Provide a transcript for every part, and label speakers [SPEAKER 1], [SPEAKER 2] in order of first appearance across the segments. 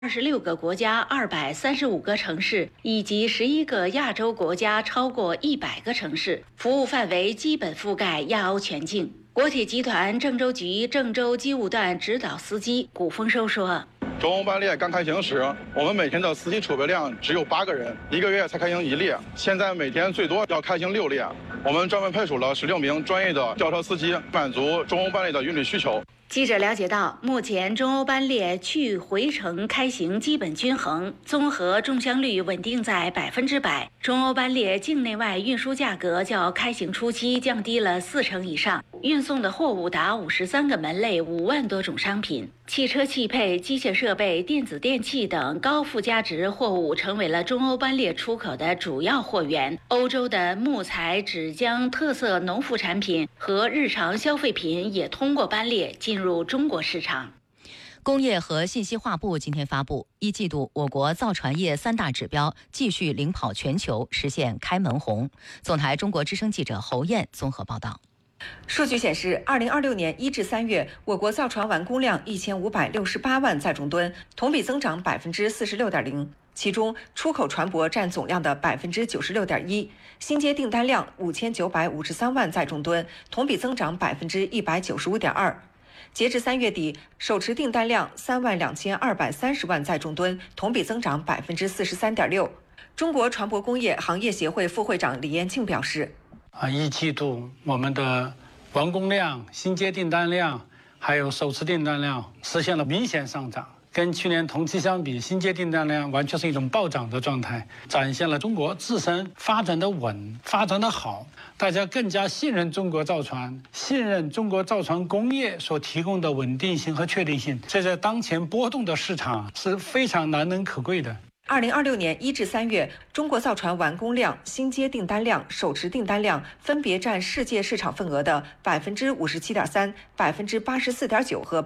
[SPEAKER 1] 26个国家、235个城市以及11个亚洲国家超过100个城市，服务范围基本覆盖亚欧全境。国铁集团郑州局郑州机务段指导司机古丰收说：“
[SPEAKER 2] 中欧班列刚开行时，我们每天的司机储备量只有8个人，1个月才开行1列。现在每天最多要开行6列。我们专门派出了16名专业的吊车司机，满足中欧班列的运力需求。”
[SPEAKER 1] 记者了解到，目前中欧班列去回程开行基本均衡，综合重箱率稳定在100%。中欧班列境内外运输价格较开行初期降低了40%以上，运送的货物达53个门类，5万多种商品。汽车汽配、机械设备、电子电器等高附加值货物成为了中欧班列出口的主要货源。欧洲的木材、纸浆、特色农副产品和日常消费品也通过班列进入中国市场。
[SPEAKER 3] 工业和信息化部今天发布，一季度我国造船业3大指标继续领跑全球，实现开门红。总台中国之声记者侯燕综合报道。
[SPEAKER 4] 数据显示，2026年1至3月，我国造船完工量1568万载重吨，同比增长46.0%。其中，出口船舶占总量的96.1%，新接订单量5953万载重吨，同比增长195.2%。截至3月底，手持订单量32230万载重吨，同比增长43.6%。中国船舶工业行业协会副会长李延庆表示：
[SPEAKER 5] 一季度我们的完工量、新接订单量还有手持订单量实现了明显上涨，跟去年同期相比，新接订单量完全是一种暴涨的状态，展现了中国自身发展的稳、发展的好，大家更加信任中国造船，信任中国造船工业所提供的稳定性和确定性，这在当前波动的市场是非常难能可贵的。
[SPEAKER 4] 2026年1至3月，中国造船完工量、新接订单量、手持订单量分别占世界市场份额的57.3%、84.9%和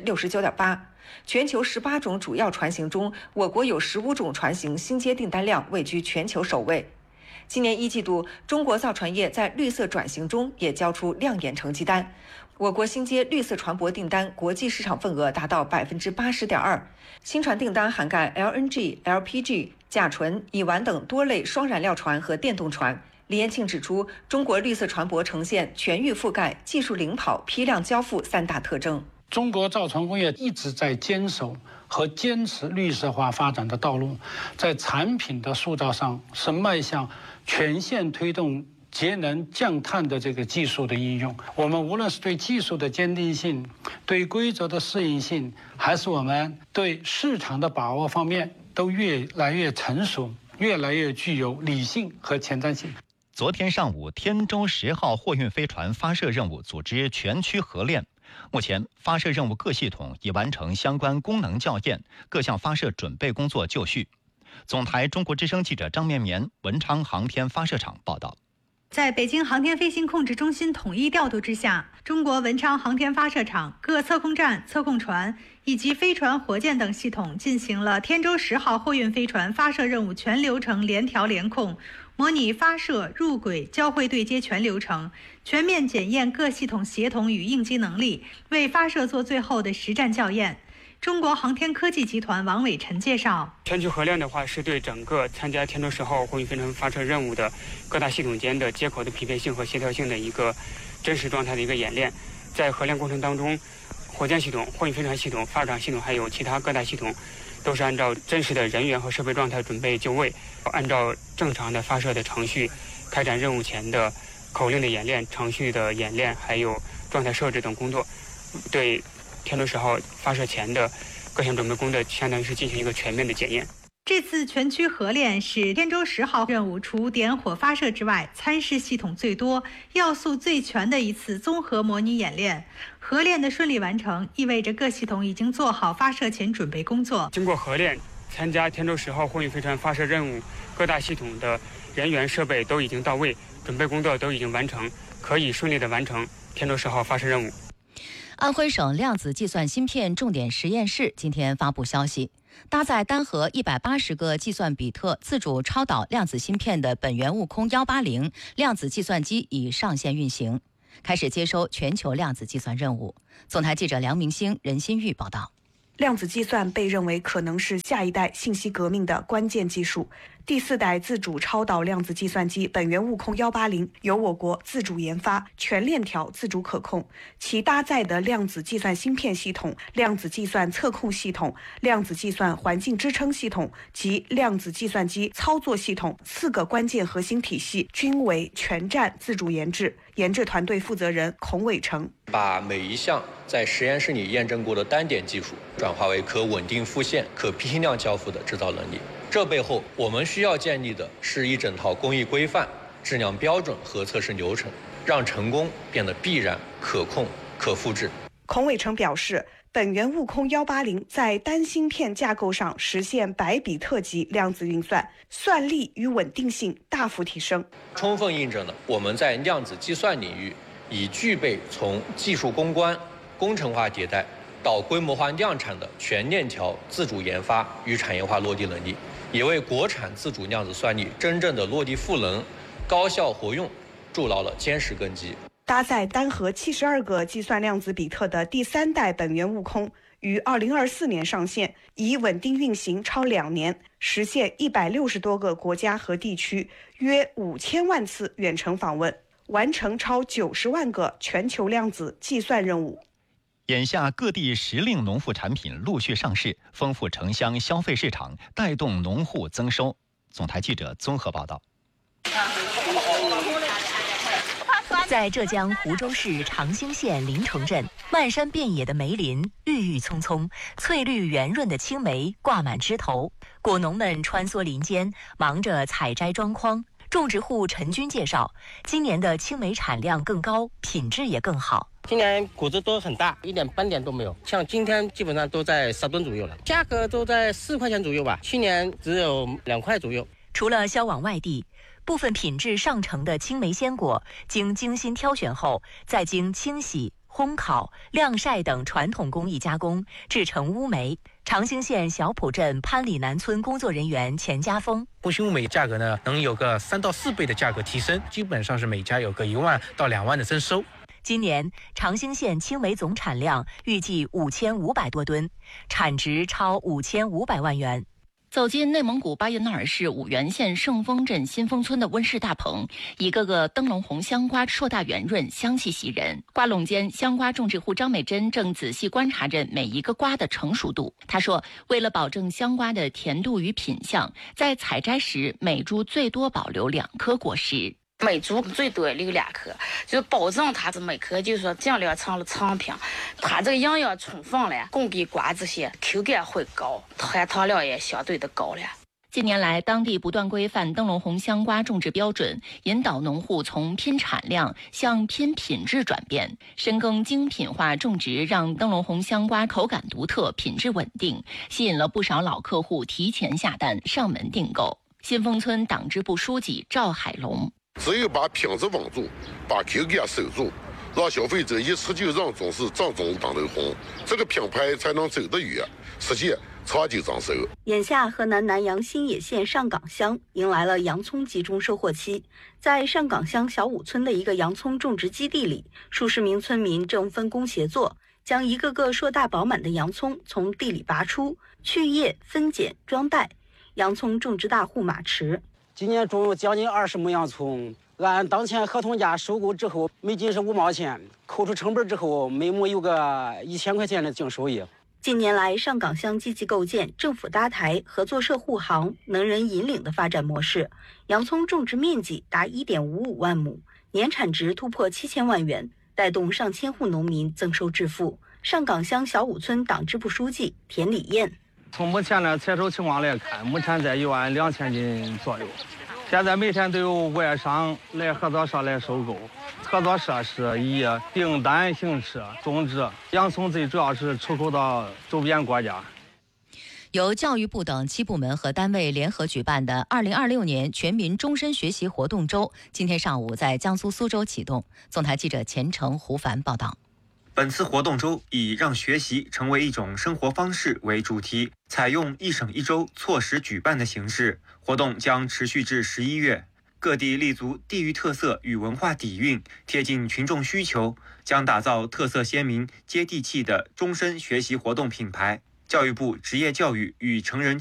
[SPEAKER 4] 69.8%。全球18种主要船型中，我国有15种船型新接订单量位居全球首位。今年一季度，中国造船业在绿色转型中也交出亮眼成绩单。我国新接绿色船舶订单国际市场份额达到80.2%，新船订单涵盖 LNG、LPG、甲醇、乙烷等多类双燃料船和电动船。李延庆指出，中国绿色船舶呈现全域覆盖、技术领跑、批量交付3大特征。
[SPEAKER 5] 中国造船工业一直在坚守和坚持绿色化发展的道路，在产品的塑造上是迈向全线推动节能降碳的这个技术的应用。我们无论是对技术的坚定性、对规则的适应性，还是我们对市场的把握方面，都越来越成熟，越来越具有理性和前瞻性。
[SPEAKER 6] 昨天上午，天舟10号货运飞船发射任务组织全区合练。目前，发射任务各系统已完成相关功能校验，各项发射准备工作就绪。总台中国之声记者张绵绵，文昌航天发射场报道。
[SPEAKER 7] 在北京航天飞行控制中心统一调度之下，中国文昌航天发射场各测控站、测控船以及飞船、火箭等系统进行了天舟10号货运飞船发射任务全流程联调联控，模拟发射、入轨、交会对接全流程，全面检验各系统协同与应急能力，为发射做最后的实战校验。中国航天科技集团王伟晨介绍，
[SPEAKER 8] 全区合练的话，是对整个参加天舟10号货运飞船发射任务的各大系统间的接口的匹配性和协调性的一个真实状态的一个演练。在合练过程当中，火箭系统、货运飞船系统、发射场系统还有其他各大系统，都是按照真实的人员和设备状态准备就位，按照正常的发射的程序开展任务前的口令的演练、程序的演练，还有状态设置等工作，对天舟10号发射前的各项准备工作相当于是进行一个全面的检验。
[SPEAKER 7] 这次全区合练是天舟10号任务除点火发射之外，参试系统最多、要素最全的一次综合模拟演练。合练的顺利完成，意味着各系统已经做好发射前准备工作。
[SPEAKER 8] 经过合练，参加天舟10号货运飞船发射任务各大系统的人员设备都已经到位，准备工作都已经完成，可以顺利的完成天舟10号发射任务。
[SPEAKER 3] 安徽省量子计算芯片重点实验室今天发布消息，搭载单核180个计算比特自主超导量子芯片的本源悟空180量子计算机已上线运行，开始接收全球量子计算任务。总台记者梁明星、任新玉报道。
[SPEAKER 9] 量子计算被认为可能是下一代信息革命的关键技术。第4代自主超导量子计算机本源悟空180由我国自主研发，全链条自主可控，其搭载的量子计算芯片系统、量子计算测控系统、量子计算环境支撑系统及量子计算机操作系统4个关键核心体系均为全站自主研制。研制团队负责人孔伟成
[SPEAKER 10] 把每一项在实验室里验证过的单点技术转化为可稳定复现、可批量交付的制造能力。这背后我们需要建立的是一整套工艺规范、质量标准和测试流程，让成功变得必然、可控、可复制。
[SPEAKER 9] 孔伟成表示，本源悟空180在单芯片架构上实现100比特级量子运算，算力与稳定性大幅提升，
[SPEAKER 10] 充分印证了我们在量子计算领域已具备从技术攻关、工程化迭代到规模化量产的全链条自主研发与产业化落地能力，也为国产自主量子算力真正的落地赋能、高效活用筑牢了坚实根基。
[SPEAKER 9] 搭载单核72个计算量子比特的第3代本源悟空于2024年上线，已稳定运行超2年，实现160多个国家和地区约5000万次远程访问，完成超90万个全球量子计算任务。
[SPEAKER 6] 眼下各地时令农副产品陆续上市，丰富城乡消费市场，带动农户增收。总台记者综合报道。
[SPEAKER 11] 在浙江湖州市长兴县临城镇，漫山遍野的梅林郁郁葱葱，翠绿圆润的青梅挂满枝头，果农们穿梭林间，忙着采摘装筐。种植户陈军介绍，今年的青梅产量更高，品质也更好。
[SPEAKER 12] 今年果子都很大，一点斑点都没有。像今天基本上都在10吨左右了，价格都在4块钱左右吧，去年只有2块左右。
[SPEAKER 11] 除了销往外地，部分品质上乘的青梅鲜果，经精心挑选后，再经清洗、烘烤、晾晒等传统工艺加工，制成乌梅。长兴县小浦镇潘里南村工作人员钱家峰：
[SPEAKER 13] 红心乌梅价格呢，能有个3到4倍的价格提升，基本上是每家有个1万到2万的增收。
[SPEAKER 11] 今年长兴县青梅总产量预计5500多吨，产值超5500万元。
[SPEAKER 3] 走进内蒙古巴彦淖尔市五原县圣丰镇新丰村的温室大棚，一个个灯笼红香瓜硕大圆润，香气袭人。瓜垄间，香瓜种植户张美珍正仔细观察着每一个瓜的成熟度。她说，为了保证香瓜的甜度与品相，在采摘时每株最多保留2颗果实。
[SPEAKER 14] 每株最多留2颗，就是保证它是每颗就是说尽量成了成品，它这个营养充分了，供给瓜这些口感会高，含糖量也相对的高了。
[SPEAKER 3] 近年来，当地不断规范灯笼红香瓜种植标准，引导农户从拼产量向拼品质转变，深耕精品化种植，让灯笼红香瓜口感独特、品质稳定，吸引了不少老客户提前下单上门订购。新丰村党支部书记赵海龙。
[SPEAKER 15] 只有把品质稳住，把口感守住，让消费者一吃就认准是正宗灯笼红，这个品牌才能走得远，实现长久长寿。
[SPEAKER 16] 眼下，河南南阳新野县上岗乡迎来了洋葱集中收获期。在上岗乡小武村的一个洋葱种植基地里，数十名村民正分工协作，将一个个硕大饱满的洋葱从地里拔出，去叶、分拣、装袋。洋葱种植大户马驰。
[SPEAKER 17] 今年种有将近20亩洋葱，按当前合同价收购之后，每斤是5毛钱，扣除成本之后，每亩有个1000块钱的净收益。
[SPEAKER 16] 近年来，上岗乡积极构建政府搭台、合作社护航、能人引领的发展模式，洋葱种植面积达1.55万亩，年产值突破7000万元，带动上千户农民增收致富。上岗乡小武村党支部书记田礼燕。
[SPEAKER 18] 从目前的采收情况来看，目前在12000斤左右。现在每天都有外商来合作社来收购，合作社是以订单形式种植洋葱，最主要是出口到周边国家。
[SPEAKER 3] 由教育部等7部门和单位联合举办的2026年全民终身学习活动周，今天上午在江苏苏州启动。总台记者钱成、胡凡报道。
[SPEAKER 19] 本次活动周以让学习成为一种生活方式为主题，采用一省一周错时举办的形式，活动将持续至11月。各地立足地域特色与文化底蕴，贴近群众需求，将打造特色鲜明、接地气的终身学习活动品牌。 教育部职业教育与成人